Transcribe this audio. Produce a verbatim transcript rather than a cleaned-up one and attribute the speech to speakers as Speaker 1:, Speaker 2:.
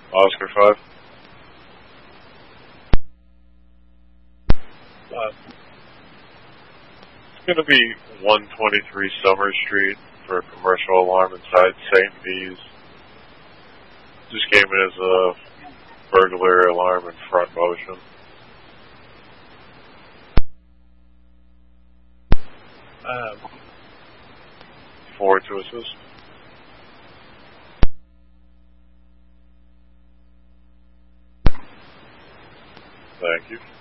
Speaker 1: Oscar five. Uh, it's going to be one twenty-three Summer Street for a commercial alarm inside Saint V's. Just came in as a burglary alarm in front motion. Um, forward to assist. Thank you.